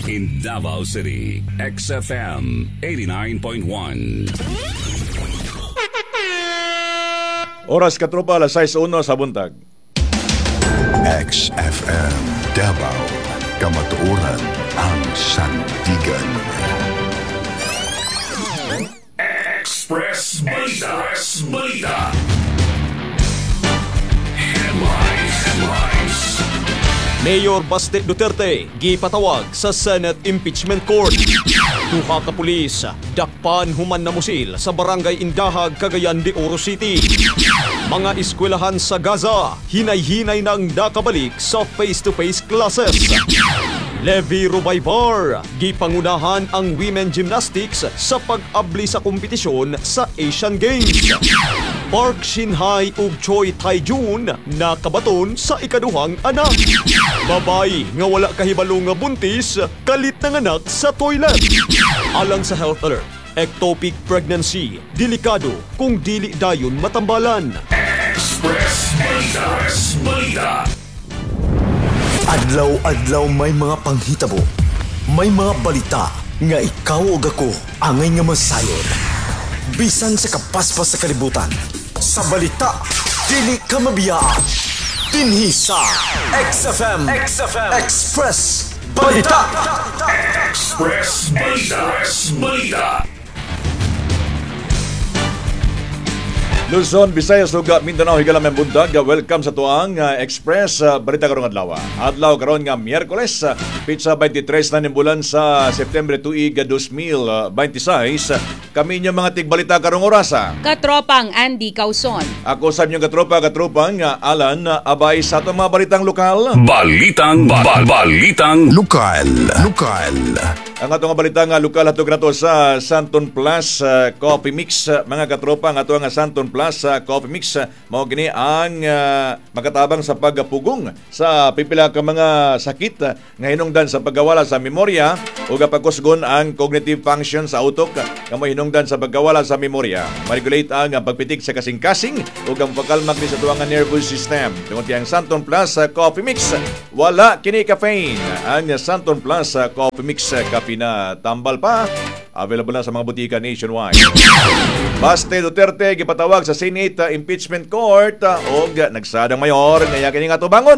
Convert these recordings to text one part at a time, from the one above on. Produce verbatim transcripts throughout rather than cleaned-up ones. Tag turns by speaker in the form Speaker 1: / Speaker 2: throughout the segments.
Speaker 1: In Davao City, X F M eighty-nine point one.
Speaker 2: Oras katropa, alas sais uno sa buntag.
Speaker 3: X F M Davao, kamatuoran ang sandigan.
Speaker 1: Express Balita. Express Balita. Headlines. Headlines.
Speaker 4: Mayor Baste Duterte gipatawag sa Senate Impeachment Court. Duha ka pulis dakpan human na musil sa Barangay Indahag, Cagayan de Oro City. Mga eskwelahan sa Gaza hinay-hinay nang nakabalik sa face-to-face classes. Levi Rubaybar gipangunahan ang women gymnastics sa pag-abli sa kompetisyon sa Asian Games. Park Shin-hye ug Choi Tae-jun nakabaton sa ikaduhang anak. Babay nga wala kahibalo nga buntis, kalit ng anak sa toilet. Alang sa health alert, ectopic pregnancy, delikado kung dili dayon matambalan.
Speaker 1: Express Balita. Express Balita.
Speaker 5: Adlaw-adlaw may mga panghitabo, may mga balita nga ikaw o ako angay nga masayod. Bisan sa kapaspas sa kalibutan, sa balita, dili ka mabiyaan. Dinhi sa X F M, X F M Express Balita.
Speaker 1: Express Balita. Express Balita.
Speaker 2: Luzon, Visayas, Luga, Mindanao, Higalam, and Bundag. Welcome sa tuang uh, Express uh, Balita karong adlaw. Adlaw karon nga Miyerkules, uh, pitsa twenty-tres na nimbulan sa September tuig twenty twenty-six. Kami inyo mga tigbalita karong orasa.
Speaker 6: Katropang Andy Causon.
Speaker 2: Ako sa inyong katropa, katropang uh, Alan uh, Abay sa itong mga balitang lokal.
Speaker 1: Balitang ba- ba- Balitang
Speaker 3: Lokal. Lokal.
Speaker 2: Ang atong nga balitang uh, lokal hatog nato sa Santon Plus uh, Coffee Mix. Uh, mga katropa, ang atong nga Santon Plus uh, Coffee Mix uh, mao gini ang uh, makatabang sa pagpugong sa pipila ka mga sakit uh, nga hinungdan sa pagkawala sa memorya ug pagkusgon ang cognitive function sa utok uh, nga mo hinungdan sa pagkawala sa memorya. Ma-regulate ang uh, pagpitik sa kasing-kasing ug ang pagkalmak ni sa tuwang nervous system. Tungod ang Santon Plus uh, Coffee Mix, wala kini caffeine. Ang Santon Plus uh, Coffee Mix uh, kape na tambal pa. Available na sa mga butika nationwide. Baste Duterte gipatawag sa Senate uh, Impeachment Court uh, o nagsadang mayor nga kini nga tubangon.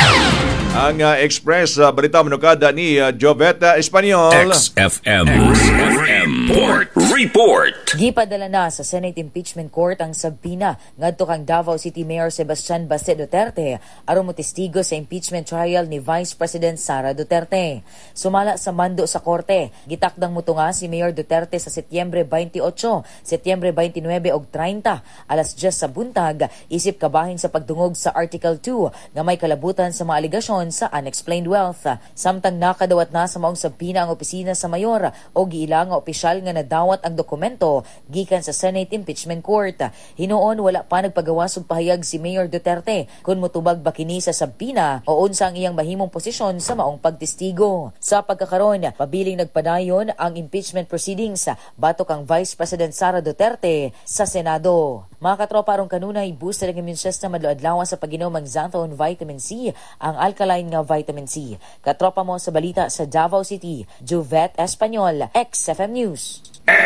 Speaker 2: Ang uh, Express uh, balita manukada ni uh, Joveta Espanyol.
Speaker 1: X F M. X F M. Report. Report.
Speaker 7: Gipadala na sa Senate Impeachment Court ang sabina ngadto kang Davao City Mayor Sebastian Baste Duterte aron motestigo sa impeachment trial ni Vice President Sara Duterte. Sumala sa mando sa korte, gitakdang mutunga si Mayor Duterte sa Setyembre twenty-eight, Setyembre twenty-nine ug thirty alas diyes sa buntag isip kabahin sa pagdungog sa Article two nga may kalabutan sa mga aligasyon sa unexplained wealth. Samtang nakadawat na sa maong sabina ang opisina sa mayor o giilang nga opisyal nga nadawat ang dokumento gikan sa Senate Impeachment Court. Hinuon wala pa nagpagawas og pahayag si Mayor Duterte kung mutubag ba kini sa sabina o unsa ang iyang mahimong posisyon sa maong pagtestigo. Sa pagkakaron, pabiling nagpadayon ang impeachment proceedings batok ang Vice President Sara Duterte sa Senado. Mga katropa, arong kanunay booster ang immune system madlo-adlaw sa pag-inom ng Xanthone Vitamin C, ang alkaline nga vitamin C. Katropa mo sa balita sa Davao City, Jovet Espanyol, X F M News.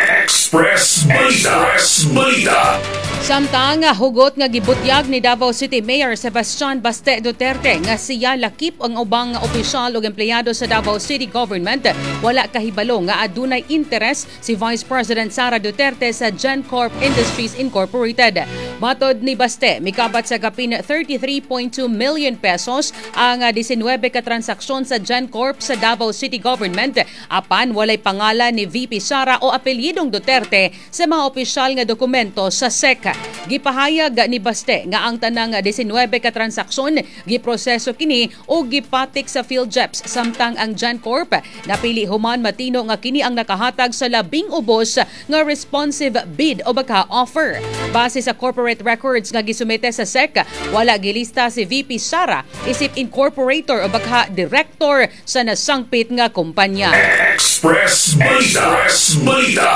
Speaker 1: Express Balita. Express Balita.
Speaker 6: Samtang hugot nga gibutyag ni Davao City Mayor Sebastian Baste Duterte nga siya lakip ang ubang opisyal ug empleyado sa Davao City Government, wala kahibalo nga adunay interes si Vice President Sara Duterte sa GenCorp Industries Incorporated. Matod ni Baste, mikabat sa kapin thirty-three point two million pesos ang nineteen ka transaksyon sa GenCorp sa Davao City Government, apan walay pangalan ni V P Sara o apelyidong Duterte sa mga opisyal nga dokumento sa S E C. Gipahayag ni Baste nga ang tanang nineteen ka transaksyon giproseso kini o gipatik sa PhilJeps, samtang ang GenCorp napili human matino nga kini ang nakahatag sa labing ubos nga responsive bid o baka offer. Base sa corporate records nga gisumite sa S E C, wala gilista si V P Sara isip incorporator o baka director sa nasangpit nga kumpanya.
Speaker 1: Express Balita. Express Balita.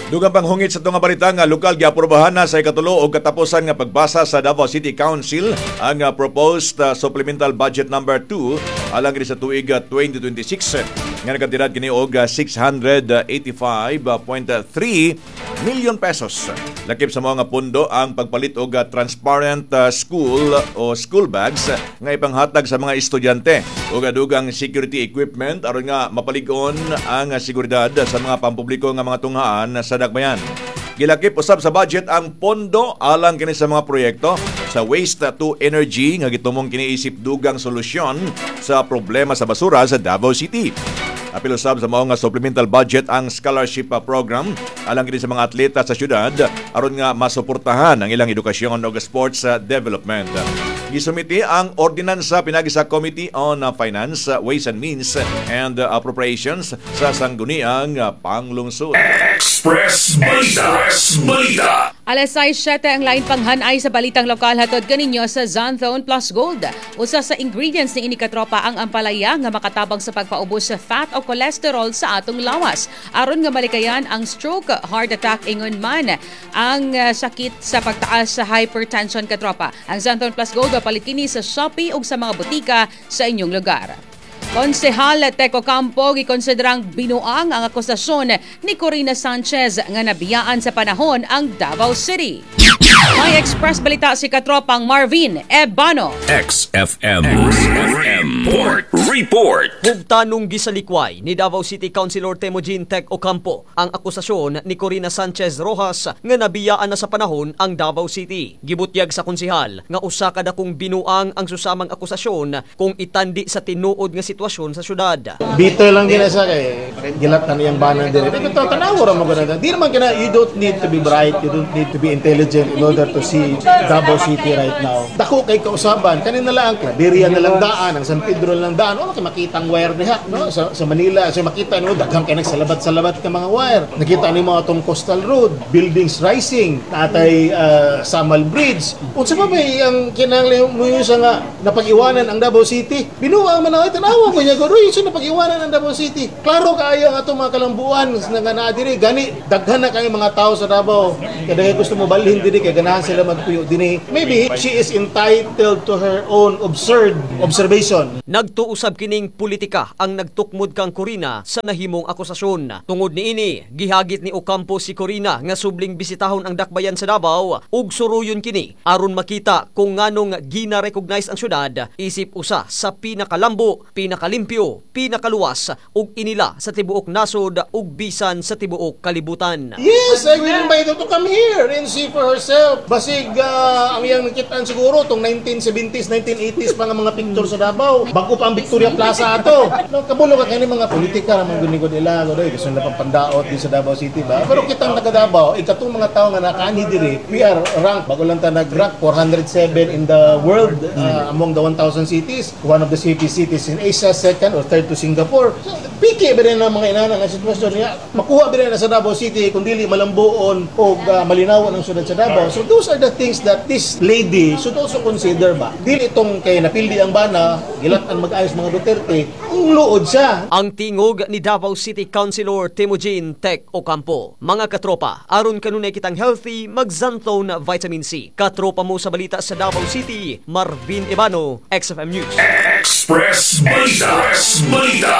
Speaker 2: Dugang panghungit sa itong balita nga lokal giaprobahan na sa ikatulo o katapusan nga pagbasa sa Davao City Council ang uh, proposed uh, supplemental budget number two alang kini sa tuig uh, twenty twenty-six nga nagkantidad kini og uh, six hundred eighty-five point three million pesos. Lakip sa mga pondo ang pagpalit og uh, transparent uh, school o school bags uh, nga ipanghatag sa mga estudyante ug dugang security equipment aron nga mapalig-on ang uh, seguridad sa mga pampubliko nga mga tunghaan sa dakbayan. Gilakip usab sa budget ang pondo alang kini sa mga proyekto sa waste to energy nga gitumong kiniisip dugang solusyon sa problema sa basura sa Davao City. Apil usab sa mao nga supplemental budget ang scholarship program alang kini sa mga atleta sa syudad aron nga masuportahan ang ilang edukasyon ug sports development. Gisumiti ang ordinansa pinagi sa Committee on Finance, Ways and Means and Appropriations sa sangguniang panglungsod.
Speaker 1: Express Balita. Express Balita.
Speaker 6: Alas sais siyete ang lain panghanay sa balitang lokal hatod kaninyo sa Xanthone Plus Gold. Usa sa ingredients ni ini katropa ang ampalaya nga makatabang sa pagpaubos sa fat o cholesterol sa atong lawas. Aron nga malikayan ang stroke, heart attack ingon man ang uh, sakit sa pagtaas sa hypertension katropa. Ang Xanthone Plus Gold palit kini sa Shopee ug sa mga butika sa inyong lugar. Konsehal Teco Campo gikonsiderang binuang ang akusasyon ni Corina Sanchez nga nabiyaan sa panahon ang Davao City. May Express Balita si katropang Marvin Ebano.
Speaker 1: X F M. X F M. Report. Report.
Speaker 4: Hugtanong gisalikway ni Davao City Councilor Temujin Tec Ocampo ang akusasyon ni Corina Sanchez Rojas nga nabiyaan na sa panahon ang Davao City. Gibutyag sa konsehal nga usa ka dakong binuang ang susamang akusasyon kung itandi sa tinuod nga sitwasyon sa syudad.
Speaker 8: Bitter lang din sa kay gilatan yang banan dire. Ito tanaw ra mo ganun. Di naman kana, you don't need to be bright, you don't need to be intelligent in order to see Davao City right now. Dako kay kausaban kanina lang Claveria na lang daan, ang San Pedro na lang daan. Wala kay makitang wire diha, no? Sa, sa Manila, so makita niyo daghang kay nagsalabat-salabat ka mga wire. Nakita niyo mga tong Coastal Road, buildings rising, natay uh, Samal Bridge. Unsa ba may ang kinahanglan mo sa nga napag-iwanan ang Davao City? Binuang man ay tanawa ko niya guro, iso napag-iwanan ang Davao City. Klaro kaayo ang atong mga kalambuan nga naa diri gani daghan na kay mga tao sa Davao. Kada gusto mo balhin diri kay ganahan sila magpuyo dinhi. Maybe she is entitled to her own absurd observation.
Speaker 4: Nagtuusab kining politika ang nagtukmod kang Corina sa nahimong akusasyon. Tungod niini, gihagit ni Ocampo si Corina nga subling bisitahon ang dakbayan sa Davao ug suruyon kini aron makita kung nganong gina-recognize ang syudad isip usa sa pinakalambo, pinakalimpyo, pinakaluwas ug inila sa tibuok nasod ug bisan sa tibuok kalibutan.
Speaker 8: Yes, I will invite her to come here and see for herself. Basig uh, ang iyang nakitaan siguro tong nineteen seventies, nineteen eighties pa nga mga picture sa Davao. Bago pa ang Victoria Plaza ato. No, kabulo ka kani mga politika ra man gunigod ila, godoy gusto nila pang pandaot din sa Davao City ba. Pero kitang taga Davao, ikatong mga tawo nga nakani diri, we are ranked bago lang ta nag-rank four hundred seven in the world uh, among the one thousand cities, one of the safest cities in Asia, second or third to Singapore. So, piki ba rin ang mga inana nga sitwasyon niya. Makuha ba rin na sa Davao City kung dili malambuon o uh, malinawan ang syudad sa Davao. So those are the things that this lady should also consider ba. Dili itong kay napildi ang bana, gilatan mag-ayos mga Duterte, ang luod siya.
Speaker 4: Ang tingog ni Davao City Councilor Temujin Tec Ocampo. Mga katropa, aron kanunay kitang healthy, mag-Xanthone Vitamin C. Katropa mo sa balita sa Davao City, Marvin Ebano, X F M News.
Speaker 1: Express Balita. Express Balita.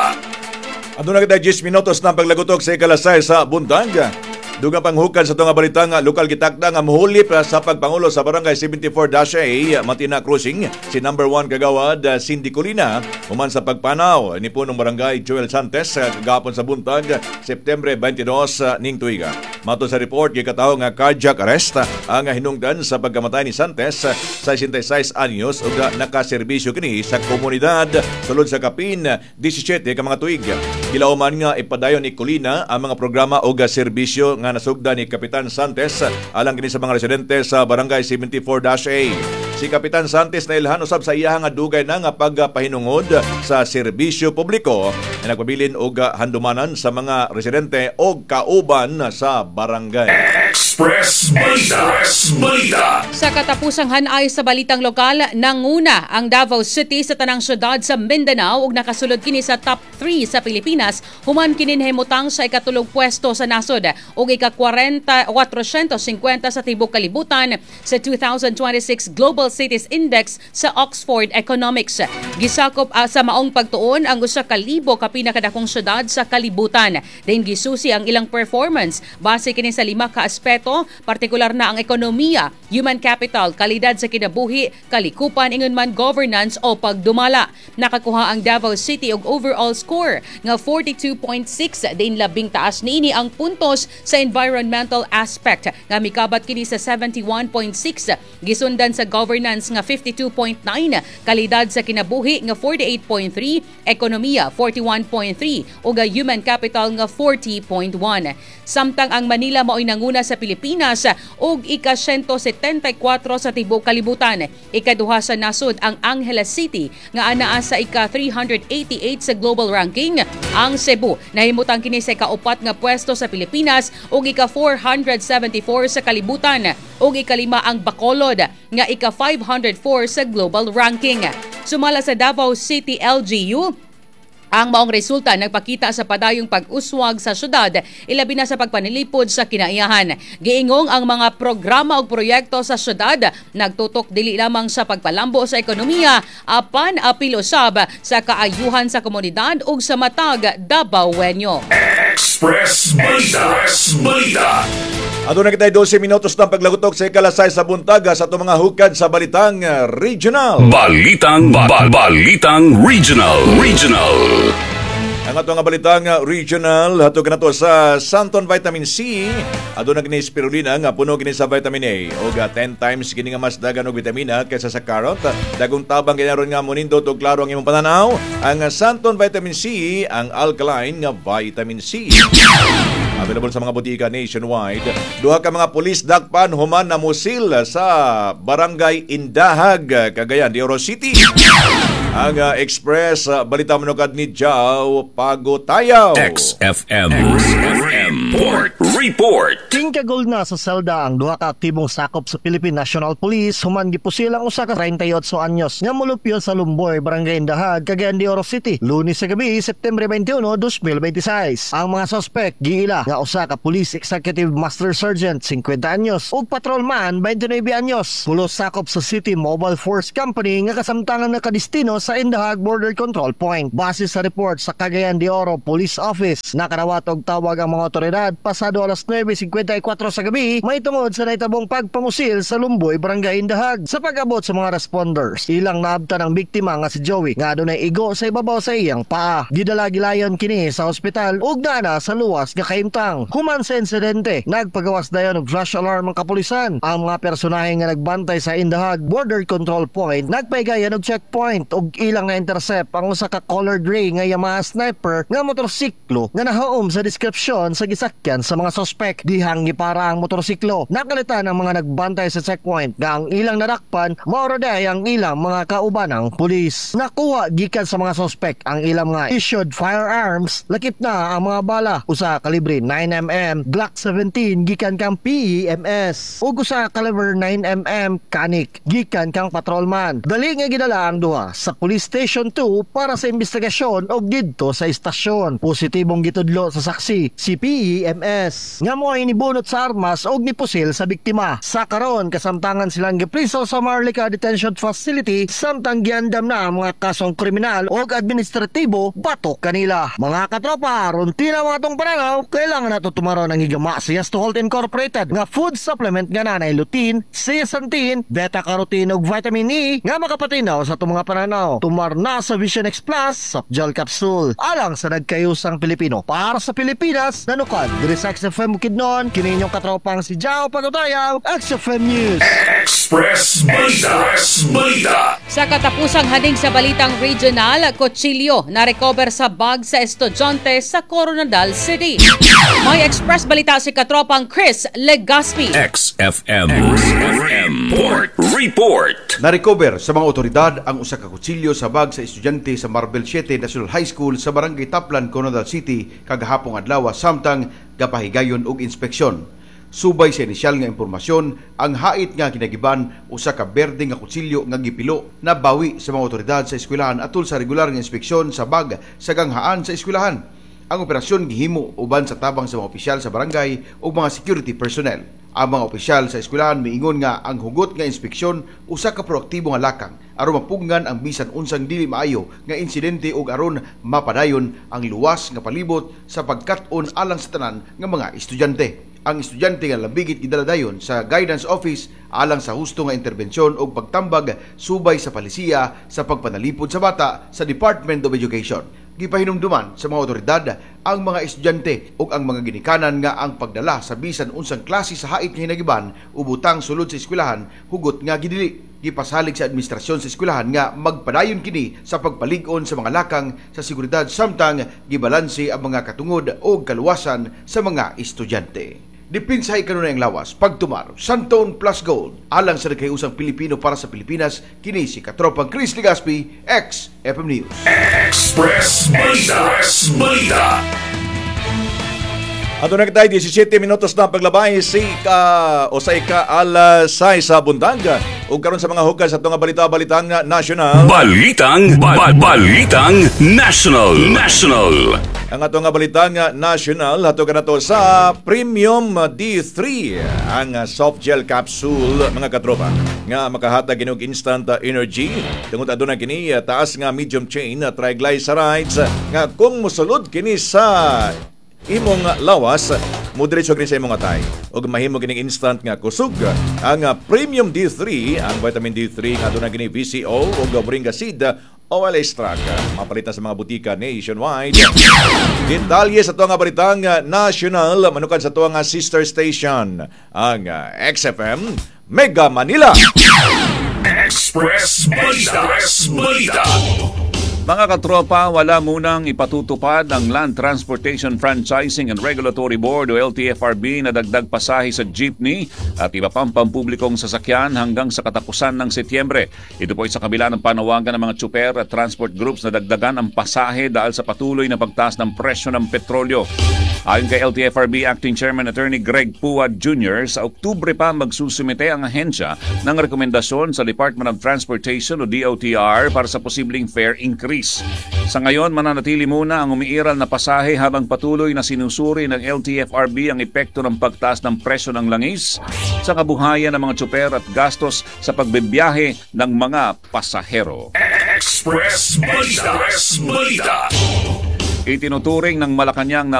Speaker 2: Ano na kita ten minutos na paglagutok sa ikalasay sa Buntag. Dugang panghukan sa itong balita nga lokal gitakda nga muhulip sa pagpangulo sa barangay seventy-four dash A Matina Crossing si number one kagawad Cindy Colina human sa pagpanaw ni punong barangay Joel Santes kagapon sa Buntag September twenty-dos ning tuiga. Mato sa report gikataho nga cardiac arrest ang hinungdan sa pagkamatay ni Santes sa sixty-six anyos ug nakaserbisyo kini sa komunidad sulod sa kapin seventeen ka mga tuig. Gilauman nga ipadayon ni Colina ang mga programa ug serbisyo nga nasugda ni Kapitan Santes alang kini sa mga residente sa barangay seventy-four dash A. Si Kapitan Santes na ilhan usab sa iya nga dugay na nga pagpahinungod sa serbisyo publiko na nagpabilin og handumanan sa mga residente og kauban sa barangay.
Speaker 1: Express Balita. Express Balita.
Speaker 6: Sa katapusang hanay sa balitang lokal, nanguna ang Davao City sa tanang syudad sa Mindanao ug nakasulod kini sa top three sa Pilipinas human kini nahimutang sa ikatulog pwesto sa nasod ug ika-foursyentos fifty sa tibok kalibutan sa two thousand twenty-six Global Cities Index sa Oxford Economics. Gisakop uh, sa maong pagtuon ang usa ka libo ka pinakadakong syudad sa kalibutan. Din gisusi ang ilang performance base kini sa lima ka aspeto, partikular na ang ekonomiya, human capital, kalidad sa kinabuhi, kalikupan ingon man governance o pagdumala. Nakakuha ang Davao City og overall score nga forty-two point six, din labing taas niini ang puntos sa environmental aspect nga mikabat kini sa seventy-one point six, gisundan sa governance nga fifty-two point nine, kalidad sa kinabuhi nga forty-eight point three, ekonomiya forty-one point three ug human capital nga forty point one. Samtang ang Manila mao'y nanguna sa Pilipinas ug ika-one seventy-four sa tibok kalibutan. Ikaduha sa nasod ang Angeles City nga anaa sa ika-three eighty-eight sa global ranking. Ang Cebu nahimutang kini sa ikaupat nga pwesto sa Pilipinas ug ika-four seventy-four sa kalibutan ug ikalima ang Bacolod nga ika-five oh four sa global ranking. Sumala sa Davao City L G U, ang maong resulta nagpakita sa padayong pag-uswag sa syudad, ilabi na sa pagpanilipod sa kinaiyahan. Giingong ang mga programa o proyekto sa syudad nagtutok dili lamang sa pagpalambo sa ekonomiya, apan apil usab sa kaayuhan sa komunidad ug sa matag Davaoenyo.
Speaker 1: Express Balita. Express Balita.
Speaker 2: Ato na kita twelve minutos ng paglagutok sa ikalasay sa buntaga sa itong mga hukad sa Balitang Regional.
Speaker 1: Balitang ba- ba- Balitang Regional. Regional.
Speaker 2: Ang ato nga Balitang Regional hatog na to sa Santon Vitamin C. Ato na kini spirulina nga puno kini sa vitamin A og ten times kini nga mas dagan og vitamina kaysa sa carrot. Dagong tabang kinaron nga monindot og klaro ang imong pananaw. Ang Santon Vitamin C, ang alkaline nga vitamin C. Available sa mga botika nationwide. Duha ka mga pulis dakpan human na musil sa Barangay Indahag, Cagayan de Oro City. Ang uh, Express uh, balita manukad ni Jao Pagotayaw.
Speaker 1: X F M. X F M. Report. Report.
Speaker 9: Tingkagol na sa selda ang duha ka aktibong sakop sa Philippine National Police human gipusil ang usa ka thirty-eight anyos nga molupyo sa Lumboy, Barangay Indahag, Cagayan de Oro City. Lunes sa gabi, September twenty-one, twenty twenty-six. Ang mga suspect giila nga usa ka Police Executive Master Sergeant fifty anyos ug patrolman twenty-nine anyos. Pulos sakop sa City Mobile Force Company nga kasamtangan nakadistino sa Indahag Border Control Point. Base sa report sa Cagayan de Oro Police Office, nakarawat og tawag ang mga otoridad pasado alas nine fifty-four sa gabi may tungod sa naitabong pagpamusil sa Lumboy, Barangay Indahag. Sa pag-abot sa mga responders, ilang naabtan ang biktima nga si Joey nga adunay igo sa ibabaw sa iyang paa. Gidala gilayon kini sa ospital ug naa sa luwas nga kahimtang. Human sa insidente, nagpagawas dayon og flash alarm ang kapulisan. Ang mga personahe nga nagbantay sa Indahag Border Control Point nagpaigayan og checkpoint ug ilang na-intercept ang usa ka colored gray nga Yamaha Sniper nga motorsiklo nga nahaom sa description sa gisakyan sa mga suspect. Dihang gipara ang motorsiklo. Nakalitan ang mga nagbantay sa checkpoint nga ang ilang nadakpan maura day ang ilang mga kaubanang pulis. Nakuha gikan sa mga suspect ang ilang mga issued firearms. Lakip na ang mga bala, usa kalibre nine millimeter Glock seventeen gikan kang P E M S ug usa kalibre nine millimeter Canik gikan kang patrolman. Dali nga gidala ang duha sa Police Station two para sa investigasyon og didto sa istasyon. Positibong gitudlo sa saksi si P E M S nga mo'y nibunot sa armas og nipusil sa biktima. Sa karon kasamtangan silang gipriso sa Marlica Detention Facility samtang giandam na ang mga kasong kriminal og administratibo batok kanila. Mga katropa, runtina mga tong pananaw, kailangan nato tumaron ang higama sa Yasto Holt Incorporated nga food supplement nga nanay lutein, zeaxanthin, beta-carotene ug vitamin E nga makapatinaw sa itong mga pananaw. Tumar na sa Vision X Plus Soft Gel Capsule alang sa nagkayusang Pilipino para sa Pilipinas. Nanukad diri sa X F M Bukidnon, kini inyong katropang si Jao Pagotayaw, X F M News.
Speaker 1: Express Balita. Express Balita.
Speaker 6: Sa katapusang haning sa Balitang Regional, kutsilyo na recover sa bag sa estudyante sa Coronadal City. May Express Balita si katropang Chris Legaspi.
Speaker 1: X F M. X F M. Report. Report.
Speaker 10: Na-recover sa mga otoridad ang usa ka kutsilyo sa bag sa estudyante sa Marbel seven National High School sa Barangay Taplan, Coronadal City kagahapong adlaw samtang gapahigayon og inspeksyon. Subay sa inisyal nga impormasyon, ang hait nga kinagiban usa ka berde nga kutsilyo nga gipilo na bawi sa mga otoridad sa eskwelahan atol sa regular nga inspeksyon sa bag sa ganghaan sa eskwelahan. Ang operasyon gihimo uban sa tabang sa mga opisyal sa barangay o mga security personnel. Ang mga opisyal sa eskwelahan miingon nga ang hugot nga inspeksyon usa ka proaktibo nga lakang aron mapugngan ang bisan unsang dili maayo nga insidente ug aron mapadayon ang luwas nga palibot sa pagkat-on alang sa tanan nga mga estudyante. Ang estudyante nga labigit gidaladayon sa guidance office alang sa husto nga interbensyon o pagtambag subay sa palisiya sa pagpanalipod sa bata sa Department of Education. Gipahinumduman sa mga otoridad ang mga estudyante o ang mga ginikanan nga ang pagdala sa bisan unsang klase sa hait nga hinagiban ubutang sulod sa eskwelahan hugot nga gidili. Gipasalig sa administrasyon sa eskwelahan nga magpadayon kini sa pagpalig-on sa mga lakang sa seguridad samtang gibalanse ang mga katungod o kaluwasan sa mga estudyante. Dipinsahay kanunay ang lawas, pagtumar, Santon Plus Gold, alang sa nagkayusang Pilipino para sa Pilipinas, kini si Katropang Chris Legaspi, X F M News.
Speaker 1: Express Balita. Express Balita.
Speaker 2: Ato na tayo, disisyete minutos na paglabay si ka, o sa ika alasay sa Bundag. O karon sa mga hukas sa itong balita-balitang national.
Speaker 1: Balitang, ba- balitang national. National.
Speaker 2: Ang atong balitang national, hato ka na to sa Premium D three, ang soft gel capsule, mga katropa, nga makahatag kinog instant energy. Tungod aduna kini taas nga medium chain triglycerides nga kung mosulod kini sa imong lawas, mudiretso kini sa imong atay. Ug mahimo kining instant nga kusog. Ang Premium D three, ang vitamin D three nga aduna kini V C O ug bring acid o wala extract. Mapalitan sa mga butika nationwide. Detalye sa ito nga balitang national, manukan sa ito nga sister station, ang X F M Mega Manila.
Speaker 1: Express Balita. Express Balita.
Speaker 11: Mga katropa, wala munang ipatutupad ang Land Transportation Franchising and Regulatory Board o L T F R B na dagdag pasahe sa jeepney at iba pang pampublikong sasakyan hanggang sa katapusan ng Setyembre. Ito po ay sa kabila ng panawagan ng mga tsuper at transport groups na dagdagan ang pasahe dahil sa patuloy na pagtaas ng presyo ng petrolyo. Ayon kay L T F R B Acting Chairman Attorney Greg Puad Junior, sa Oktubre pa magsusumite ang ahensya ng rekomendasyon sa Department of Transportation o D O T R para sa posibleng fare increase. Sa ngayon, mananatili muna ang umiiral na pasahe habang patuloy na sinusuri ng L T F R B ang epekto ng pagtaas ng presyo ng langis sa kabuhayan ng mga tsuper at gastos sa pagbibiyahe ng mga pasahero.
Speaker 1: Express Balita. Express Balita.
Speaker 11: Itinuturing ng Malacanang na